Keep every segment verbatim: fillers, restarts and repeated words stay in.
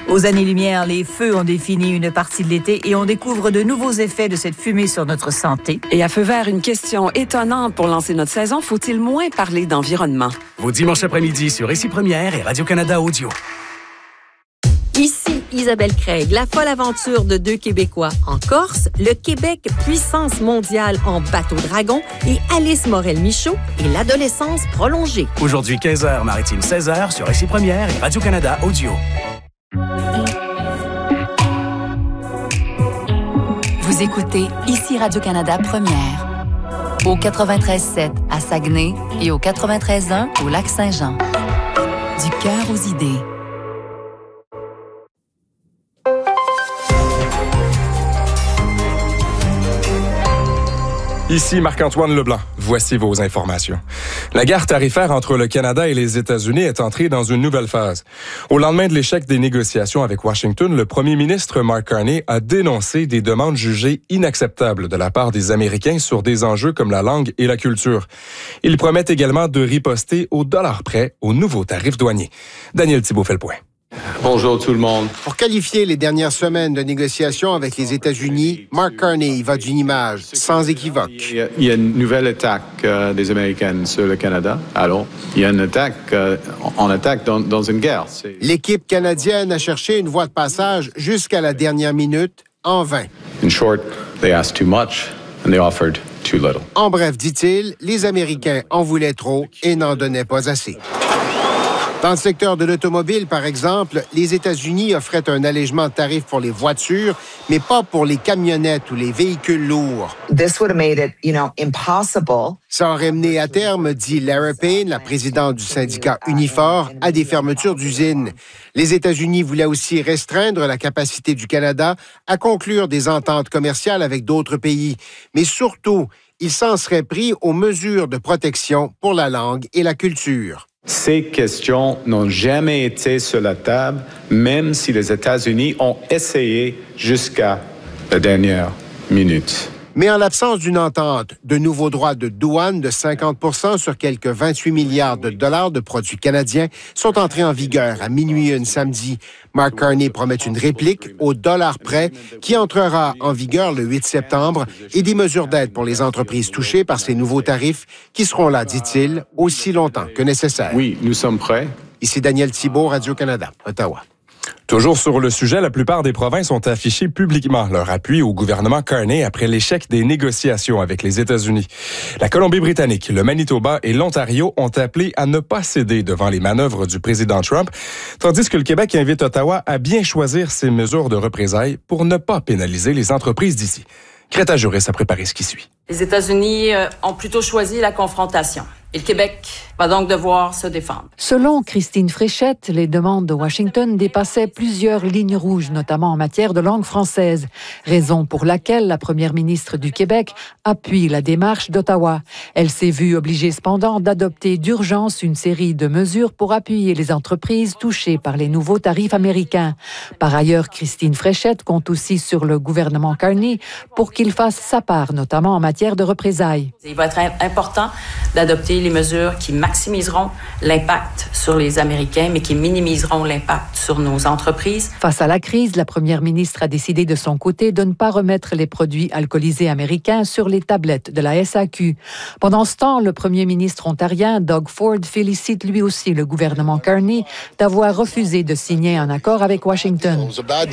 Aux années-lumière, les feux ont défini une partie de l'été et on découvre de nouveaux effets de cette fumée sur notre santé. Et à feu vert, une question étonnante pour lancer notre saison. Faut-il moins parler d'environnement? Vos dimanches après-midi sur Ici Première et Radio-Canada Audio. Ici Isabelle Craig, la folle aventure de deux Québécois en Corse, le Québec puissance mondiale en bateau-dragon et Alice Morel-Michaud et l'adolescence prolongée. Aujourd'hui, quinze heures maritime, seize heures sur Ici Première et Radio-Canada Audio. Vous écoutez Ici Radio-Canada Première, au quatre-vingt-treize sept à Saguenay et au quatre-vingt-treize un au Lac-Saint-Jean. Du cœur aux idées. Ici Marc-Antoine Leblanc. Voici vos informations. La guerre tarifaire entre le Canada et les États-Unis est entrée dans une nouvelle phase. Au lendemain de l'échec des négociations avec Washington, le premier ministre Mark Carney a dénoncé des demandes jugées inacceptables de la part des Américains sur des enjeux comme la langue et la culture. Il promet également de riposter au dollar près aux nouveaux tarifs douaniers. Daniel Thibault fait le point. Bonjour tout le monde. Pour qualifier les dernières semaines de négociations avec les États-Unis, Mark Carney y va d'une image sans équivoque. Il y a une nouvelle attaque euh, des Américains sur le Canada. Alors, il y a une attaque, euh, on attaque dans, dans une guerre. C'est... L'équipe canadienne a cherché une voie de passage jusqu'à la dernière minute, en vain. In short, they asked too much and they offered too little. En bref, dit-il, les Américains en voulaient trop et n'en donnaient pas assez. Dans le secteur de l'automobile, par exemple, les États-Unis offraient un allègement de tarifs pour les voitures, mais pas pour les camionnettes ou les véhicules lourds. This would have made it, you know, impossible. Ça aurait mené à terme, dit Lara Payne, la présidente du syndicat Unifor, à des fermetures d'usines. Les États-Unis voulaient aussi restreindre la capacité du Canada à conclure des ententes commerciales avec d'autres pays. Mais surtout, ils s'en seraient pris aux mesures de protection pour la langue et la culture. Ces questions n'ont jamais été sur la table, même si les États-Unis ont essayé jusqu'à la dernière minute. Mais en l'absence d'une entente, de nouveaux droits de douane de cinquante pour cent sur quelques vingt-huit milliards de dollars de produits canadiens sont entrés en vigueur à minuit une samedi. Mark Carney promet une réplique au dollar près qui entrera en vigueur le huit septembre et des mesures d'aide pour les entreprises touchées par ces nouveaux tarifs qui seront là, dit-il, aussi longtemps que nécessaire. Oui, nous sommes prêts. Ici Daniel Thibault, Radio-Canada, Ottawa. Toujours sur le sujet, la plupart des provinces ont affiché publiquement leur appui au gouvernement Carney après l'échec des négociations avec les États-Unis. La Colombie-Britannique, le Manitoba et l'Ontario ont appelé à ne pas céder devant les manœuvres du président Trump, tandis que le Québec invite Ottawa à bien choisir ses mesures de représailles pour ne pas pénaliser les entreprises d'ici. Greta Juris a préparé ce qui suit. Les États-Unis ont plutôt choisi la confrontation. Et le Québec va donc devoir se défendre. Selon Christine Fréchette, les demandes de Washington dépassaient plusieurs lignes rouges, notamment en matière de langue française, raison pour laquelle la première ministre du Québec appuie la démarche d'Ottawa. Elle s'est vue obligée cependant d'adopter d'urgence une série de mesures pour appuyer les entreprises touchées par les nouveaux tarifs américains. Par ailleurs, Christine Fréchette compte aussi sur le gouvernement Carney pour qu'il fasse sa part, notamment en matière de représailles. Il va être important d'adopter les mesures qui maximiseront l'impact sur les Américains, mais qui minimiseront l'impact sur nos entreprises. Face à la crise, la première ministre a décidé de son côté de ne pas remettre les produits alcoolisés américains sur les tablettes de la S A Q. Pendant ce temps, le premier ministre ontarien, Doug Ford, félicite lui aussi le gouvernement Carney d'avoir refusé de signer un accord avec Washington.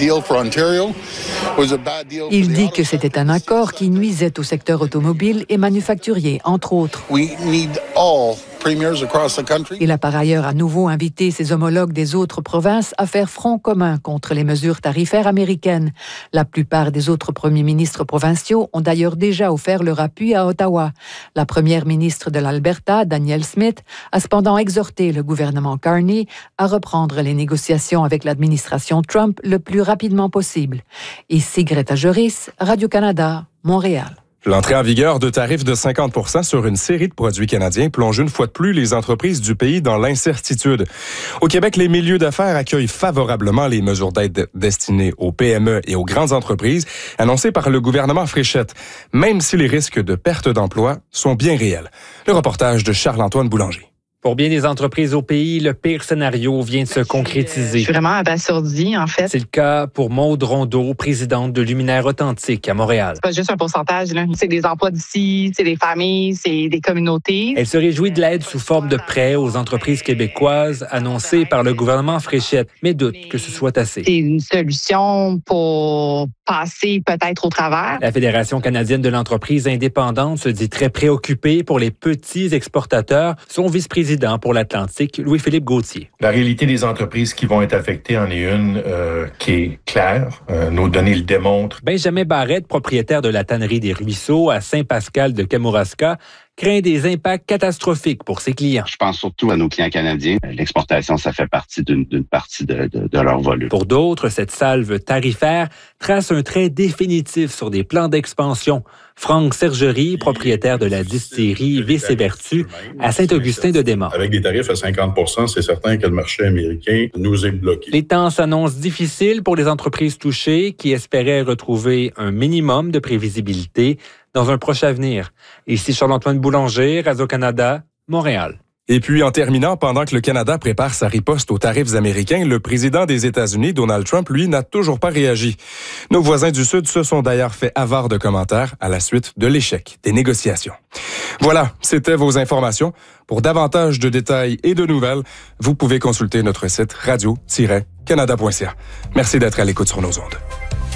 Il dit que c'était un accord qui nuisait au secteur automobile et manufacturier, entre autres. Il a par ailleurs à nouveau invité ses homologues des autres provinces à faire front commun contre les mesures tarifaires américaines. La plupart des autres premiers ministres provinciaux ont d'ailleurs déjà offert leur appui à Ottawa. La première ministre de l'Alberta, Danielle Smith, a cependant exhorté le gouvernement Carney à reprendre les négociations avec l'administration Trump le plus rapidement possible. Ici Greta Juris, Radio-Canada, Montréal. L'entrée en vigueur de tarifs de cinquante pour cent sur une série de produits canadiens plonge une fois de plus les entreprises du pays dans l'incertitude. Au Québec, les milieux d'affaires accueillent favorablement les mesures d'aide destinées aux P M E et aux grandes entreprises annoncées par le gouvernement Fréchette, même si les risques de perte d'emploi sont bien réels. Le reportage de Charles-Antoine Boulanger. Pour bien des entreprises au pays, le pire scénario vient de se concrétiser. Je suis vraiment abasourdie, en fait. C'est le cas pour Maude Rondeau, présidente de Luminaire Authentique à Montréal. C'est pas juste un pourcentage, là. C'est des emplois d'ici, c'est des familles, c'est des communautés. Elle se réjouit de l'aide sous forme de prêts aux entreprises québécoises annoncée par le gouvernement Fréchette, mais doute que ce soit assez. C'est une solution pour passer peut-être au travers. La Fédération canadienne de l'entreprise indépendante se dit très préoccupée pour les petits exportateurs. Son vice-président pour l'Atlantique, Louis-Philippe Gauthier. La réalité des entreprises qui vont être affectées en est une euh, qui est claire. Euh, nos données le démontrent. Benjamin Barrette, propriétaire de la tannerie des Ruisseaux à Saint-Pascal de Kamouraska, craint des impacts catastrophiques pour ses clients. Je pense surtout à nos clients canadiens. L'exportation, ça fait partie d'une, d'une partie de, de, de leur volume. Pour d'autres, cette salve tarifaire trace un trait définitif sur des plans d'expansion. Franck Sergerie, propriétaire de la distillerie Vice-Vertu à Saint-Augustin-de-Desmaures. Avec des tarifs à cinquante pour cent, c'est certain que le marché américain nous est bloqué. Les temps s'annoncent difficiles pour les entreprises touchées qui espéraient retrouver un minimum de prévisibilité dans un proche avenir. Ici Charles-Antoine Boulanger, Radio-Canada, Montréal. Et puis, en terminant, pendant que le Canada prépare sa riposte aux tarifs américains, le président des États-Unis, Donald Trump, lui, n'a toujours pas réagi. Nos voisins du Sud se sont d'ailleurs fait avare de commentaires à la suite de l'échec des négociations. Voilà, c'était vos informations. Pour davantage de détails et de nouvelles, vous pouvez consulter notre site radio tiret canada point c a. Merci d'être à l'écoute sur nos ondes.